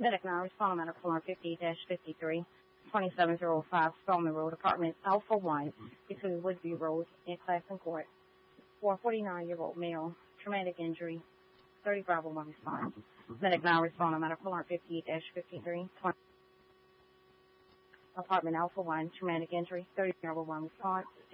Medic 9, respond medical alarm 50-53, 2705 Spelman Road, apartment Alpha 1, between Woodview Road and Class and Court. For a 49-year-old male, traumatic injury, 3501 response. Medic 9, respond medical alarm 50-53, apartment Alpha 1, traumatic injury, 3001 response.